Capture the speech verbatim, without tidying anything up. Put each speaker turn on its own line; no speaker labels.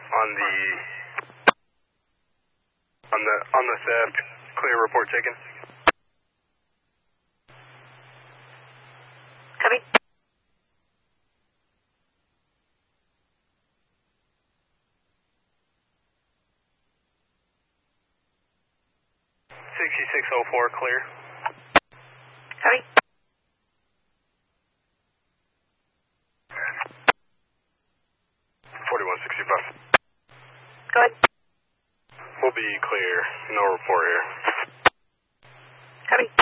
On the on the on the theft, clear report taken.
Copy.
sixty-six oh four, clear.
Copy.
forty-one sixty-five.
Go ahead.
We'll be clear. No report here.
Copy.